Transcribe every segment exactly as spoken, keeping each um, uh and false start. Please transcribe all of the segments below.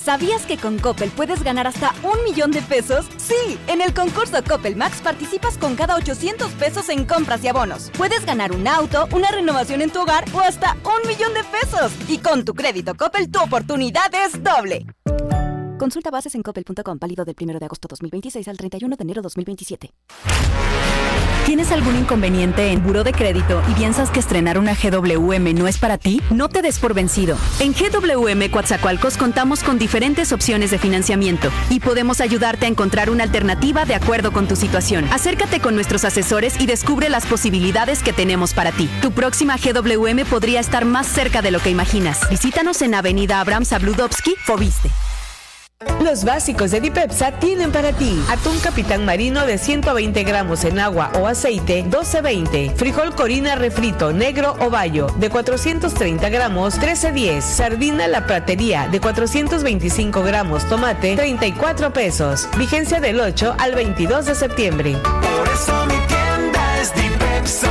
¿Sabías que con Coppel puedes ganar hasta un millón de pesos? Sí, en el concurso Coppel Max participas con cada ochocientos pesos en compras y abonos. Puedes ganar un auto, una renovación en tu hogar o hasta un millón de pesos. Y con tu crédito Coppel, tu oportunidad es doble. Consulta bases en coppel punto com, válido del primero de agosto dos mil veintiséis al treinta y uno de enero dos mil veintisiete. ¿Tienes algún inconveniente en buró de crédito y piensas que estrenar una G W M no es para ti? No te des por vencido. En G W M Coatzacoalcos contamos con diferentes opciones de financiamiento y podemos ayudarte a encontrar una alternativa de acuerdo con tu situación. Acércate con nuestros asesores y descubre las posibilidades que tenemos para ti. Tu próxima G W M podría estar más cerca de lo que imaginas. Visítanos en Avenida Abraham Zabludovsky, Fobiste. Los básicos de Dipepsa tienen para ti atún capitán marino de ciento veinte gramos en agua o aceite, doce veinte. Frijol corina refrito negro o bayo de cuatrocientos treinta gramos, trece diez. Sardina la pratería de cuatrocientos veinticinco gramos, tomate, treinta y cuatro pesos. Vigencia del ocho al veintidós de septiembre. Por eso mi tienda es Dipepsa.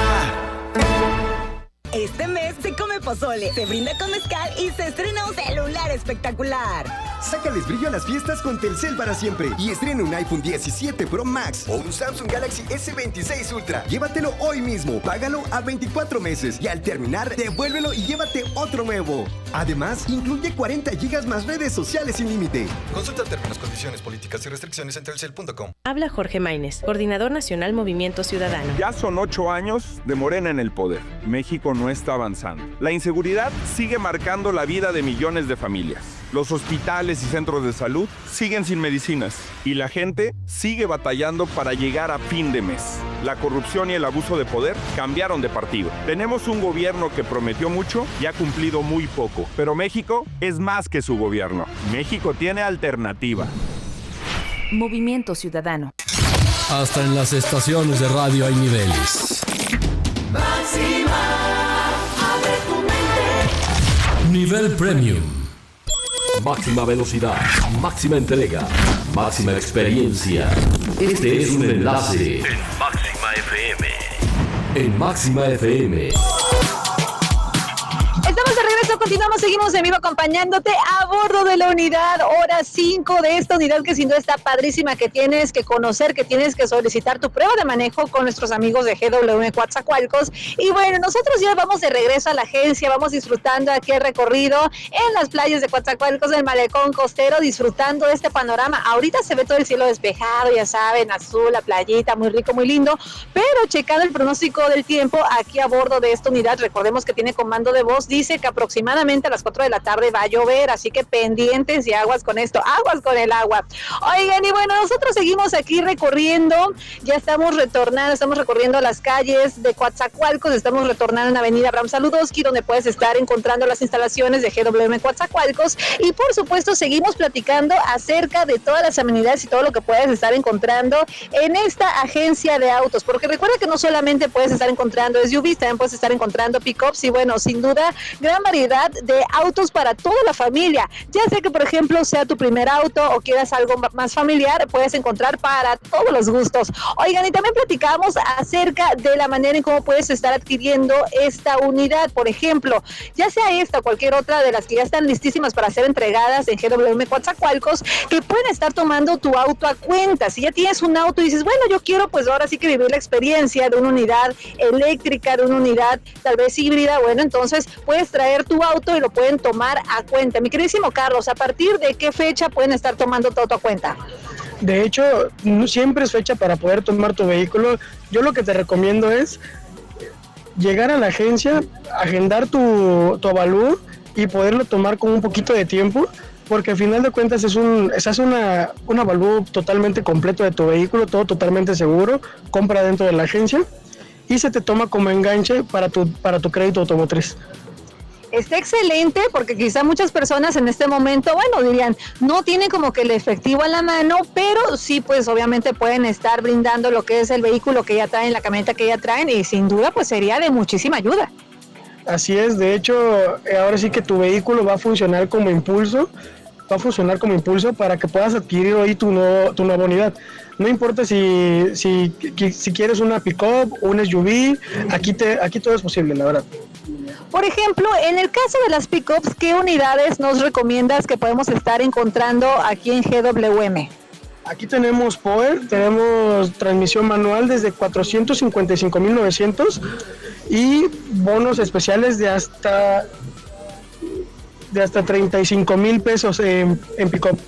Este mes se come pozole, se brinda con mezcal y se estrena un celular espectacular. Sácales brillo a las fiestas con Telcel para siempre y estrena un iPhone diecisiete Pro Max o un Samsung Galaxy ese veintiséis Ultra. Llévatelo hoy mismo, págalo a veinticuatro meses y al terminar, devuélvelo y llévate otro nuevo. Además, incluye cuarenta gigas más redes sociales sin límite. Consulta términos, condiciones, políticas y restricciones en telcel punto com. Habla Jorge Maínez, Coordinador Nacional Movimiento Ciudadano. Ya son ocho años de Morena en el poder. México no está avanzando. La inseguridad sigue marcando la vida de millones de familias. Los hospitales y centros de salud siguen sin medicinas y la gente sigue batallando para llegar a fin de mes. La corrupción y el abuso de poder cambiaron de partido. Tenemos un gobierno que prometió mucho y ha cumplido muy poco, pero México es más que su gobierno. México tiene alternativa. Movimiento Ciudadano. Hasta en las estaciones de radio hay niveles. Máxima, abre tu mente. Nivel Premium. Máxima velocidad, máxima entrega, máxima experiencia. Este es un enlace en Máxima F M. En Máxima F M. Estamos de regreso, continuamos, seguimos en vivo acompañándote a bordo de la unidad, hora cinco de esta unidad que sin duda está padrísima, que tienes que conocer, que tienes que solicitar tu prueba de manejo con nuestros amigos de G W M Coatzacoalcos. Y bueno, nosotros ya vamos de regreso a la agencia, vamos disfrutando aquí el recorrido en las playas de Coatzacoalcos, del malecón costero, disfrutando de este panorama. Ahorita se ve todo el cielo despejado, ya saben, azul, la playita, muy rico, muy lindo, pero checando el pronóstico del tiempo aquí a bordo de esta unidad, recordemos que tiene comando de voz, dice que aproximadamente a las cuatro de la tarde va a llover, así que pendientes y aguas con esto, aguas con el agua. Oigan, y bueno, nosotros seguimos aquí recorriendo, ya estamos retornando, estamos recorriendo las calles de Coatzacoalcos, estamos retornando en Avenida Abraham Zabludovsky, donde puedes estar encontrando las instalaciones de G W M Coatzacoalcos, y por supuesto seguimos platicando acerca de todas las amenidades y todo lo que puedes estar encontrando en esta agencia de autos, porque recuerda que no solamente puedes estar encontrando S U Vs, también puedes estar encontrando pickups y bueno, sin duda, gran variedad de autos para toda la familia. Ya sea que, por ejemplo, sea tu primer auto o quieras algo más familiar, puedes encontrar para todos los gustos. Oigan, y también platicamos acerca de la manera en cómo puedes estar adquiriendo esta unidad. Por ejemplo, ya sea esta o cualquier otra de las que ya están listísimas para ser entregadas en G W M Coatzacoalcos, que pueden estar tomando tu auto a cuenta. Si ya tienes un auto y dices, bueno, yo quiero pues ahora sí que vivir la experiencia de una unidad eléctrica, de una unidad tal vez híbrida, bueno, entonces puedes traer tu auto y lo pueden tomar a cuenta. Mi queridísimo Carlos, ¿a partir de qué fecha pueden estar tomando tu auto a cuenta? De hecho, no siempre es fecha para poder tomar tu vehículo. Yo lo que te recomiendo es llegar a la agencia, agendar tu, tu avalúo y poderlo tomar con un poquito de tiempo, porque al final de cuentas es un, se hace una, un avalúo totalmente completo de tu vehículo, todo totalmente seguro, compra dentro de la agencia y se te toma como enganche para tu, para tu crédito automotriz. Está excelente, porque quizá muchas personas en este momento, bueno, dirían, no tienen como que el efectivo a la mano, pero sí, pues obviamente pueden estar brindando lo que es el vehículo que ya traen, la camioneta que ya traen, y sin duda pues sería de muchísima ayuda. Así es, de hecho, ahora sí que tu vehículo va a funcionar como impulso, va a funcionar como impulso para que puedas adquirir hoy tu, nuevo, tu nueva unidad. No importa si, si, si quieres una pick-up o un S U V, aquí, te, aquí todo es posible, la verdad. Por ejemplo, en el caso de las pickups, ¿qué unidades nos recomiendas que podemos estar encontrando aquí en G W M? Aquí tenemos Power, tenemos transmisión manual desde cuatrocientos cincuenta y cinco mil novecientos y bonos especiales de hasta de hasta treinta y cinco mil pesos en, en pick-up.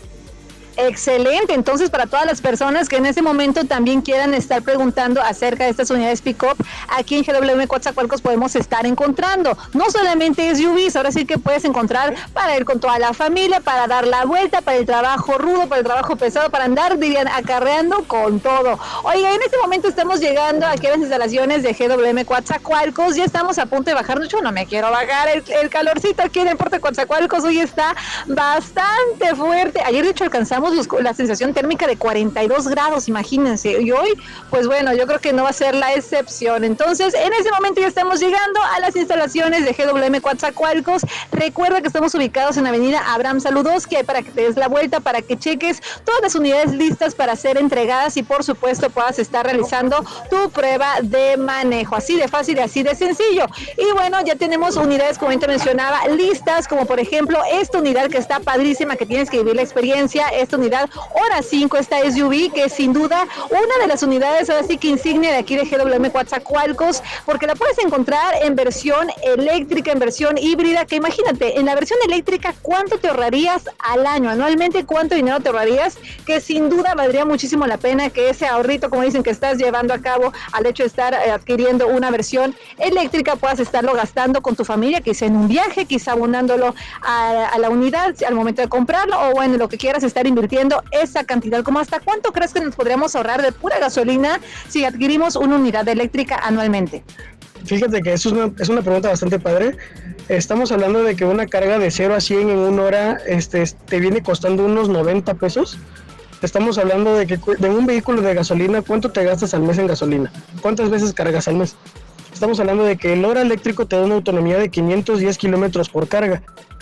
Excelente, entonces para todas las personas que en este momento también quieran estar preguntando acerca de estas unidades pick-up, aquí en G W M Coatzacoalcos podemos estar encontrando, no solamente S U Vs, ahora sí que puedes encontrar para ir con toda la familia, para dar la vuelta, para el trabajo rudo, para el trabajo pesado, para andar, dirían, acarreando con todo. Oiga, en este momento estamos llegando aquí a las instalaciones de G W M Coatzacoalcos, ya estamos a punto de bajar, yo no me quiero bajar, el, el calorcito aquí en el puerto de Coatzacoalcos hoy está bastante fuerte, ayer de hecho alcanzamos Los, la sensación térmica de cuarenta y dos grados, imagínense, y hoy, pues bueno, yo creo que no va a ser la excepción. Entonces, en este momento ya estamos llegando a las instalaciones de G W M Coatzacoalcos. Recuerda que estamos ubicados en Avenida Abraham Saludowski, para que te des la vuelta, para que cheques todas las unidades listas para ser entregadas y por supuesto puedas estar realizando tu prueba de manejo, así de fácil y así de sencillo. Y bueno, ya tenemos unidades, como te mencionaba, listas, como por ejemplo esta unidad que está padrísima, que tienes que vivir la experiencia, esta unidad Hora cinco, esta S U V, que sin duda una de las unidades ahora sí que insignia de aquí de G W M Coatzacoalcos, porque la puedes encontrar en versión eléctrica, en versión híbrida, que imagínate, en la versión eléctrica, ¿cuánto te ahorrarías al año? Anualmente, ¿cuánto dinero te ahorrarías? Que sin duda valdría muchísimo la pena que ese ahorrito, como dicen, que estás llevando a cabo al hecho de estar eh, adquiriendo una versión eléctrica, puedas estarlo gastando con tu familia, quizá en un viaje, quizá abonándolo a, a la unidad al momento de comprarlo, o bueno, lo que quieras estar invirtiendo esa cantidad. ¿Cómo hasta cuánto crees que nos podríamos ahorrar de pura gasolina si adquirimos una unidad eléctrica anualmente? Fíjate que eso es una, es una pregunta bastante padre. Estamos hablando de que una carga de cero a cien en una hora este, te viene costando unos noventa pesos. Estamos hablando de que de un vehículo de gasolina, ¿cuánto te gastas al mes en gasolina? ¿Cuántas veces cargas al mes? Estamos hablando de que el hora eléctrico te da una autonomía de quinientos diez kilómetros por carga.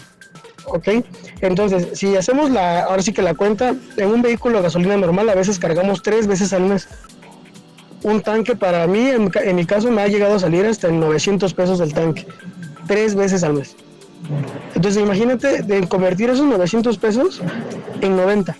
Ok, entonces si hacemos la, ahora sí que la cuenta, en un vehículo de gasolina normal a veces cargamos tres veces al mes. Un tanque para mí, en, en mi caso, me ha llegado a salir hasta en novecientos pesos el tanque, tres veces al mes. Entonces imagínate de convertir esos novecientos pesos en noventa.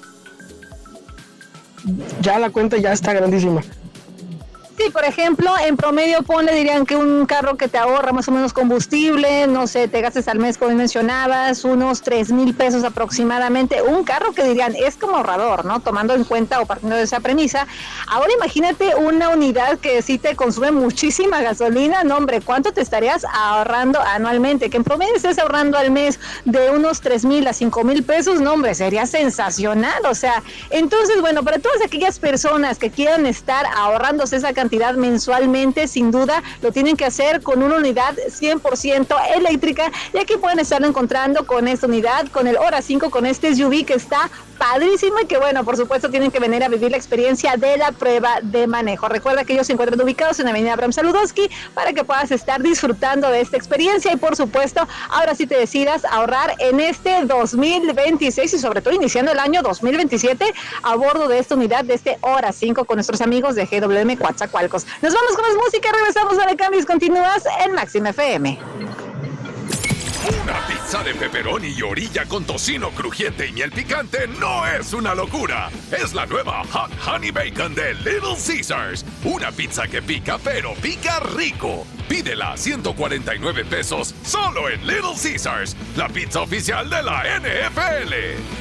Ya la cuenta ya está grandísima. Sí, por ejemplo, en promedio, ponle, dirían que un carro que te ahorra más o menos combustible, no sé, te gastes al mes, como mencionabas, unos tres mil pesos aproximadamente. Un carro que dirían es como ahorrador, ¿no? Tomando en cuenta o partiendo de esa premisa. Ahora imagínate una unidad que sí te consume muchísima gasolina. No, hombre, ¿cuánto te estarías ahorrando anualmente? Que en promedio estés ahorrando al mes de unos tres mil a cinco mil pesos. No, hombre, sería sensacional. O sea, entonces, bueno, para todas aquellas personas que quieran estar ahorrándose esa cantidad cantidad mensualmente, sin duda lo tienen que hacer con una unidad cien por ciento eléctrica, y aquí pueden estarlo encontrando con esta unidad, con el Hora cinco, con este S U V que está padrísimo y que bueno, por supuesto tienen que venir a vivir la experiencia de la prueba de manejo. Recuerda que ellos se encuentran ubicados en Avenida Abraham Saludowski para que puedas estar disfrutando de esta experiencia y por supuesto ahora sí te decidas ahorrar en este dos mil veintiséis y sobre todo iniciando el año dos mil veintisiete a bordo de esta unidad, de este Hora cinco con nuestros amigos de G W M Coatzacoalcos. Nos vamos con más música, regresamos a Cambios Continúas en Máxima F M. Una pizza de pepperoni y orilla con tocino crujiente y miel picante no es una locura. Es la nueva Hot Honey Bacon de Little Caesars. Una pizza que pica, pero pica rico. Pídela a ciento cuarenta y nueve pesos solo en Little Caesars, la pizza oficial de la N F L.